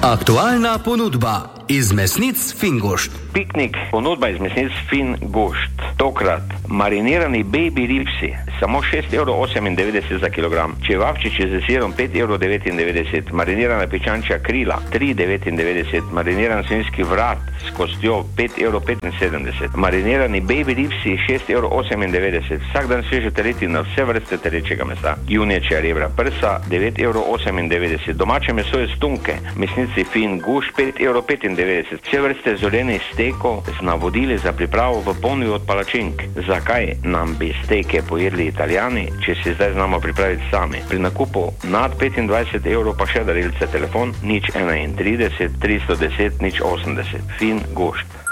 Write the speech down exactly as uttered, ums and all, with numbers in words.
Aktualna ponudba iz mesnic Fingošt. Piknik, ponudba iz mesnic Fingošt. Tokrat marinirani baby ribsi, samo šest evrov osemindevetdeset za kilogram. Čevapčiči z sirom pet evrov devetindevetdeset. Marinirana pičančja krila tri devetindevetdeset. Mariniran svinjski vrat s kostjo pet evrov petinsedemdeset. Marinirani baby ribsi šest evrov osemindevetdeset. Vsak dan sveže teretina, vse vrste terečega mesa. Junečja rebra prsa devet evrov osemindevetdeset. Domače meso je stunke, mesnici Fingošt pet evrov petindevetdeset. Vse vrste zorenih stekov z navodili za pripravo v ponvi od palačink. Zakaj nam bi steke pojedli Italijani, če si zdaj znamo pripraviti sami? Pri nakupu nad petindvajset evrov pa še darilce. Telefon nič enaintrideset tristo deset nič osemdeset. Fingošt.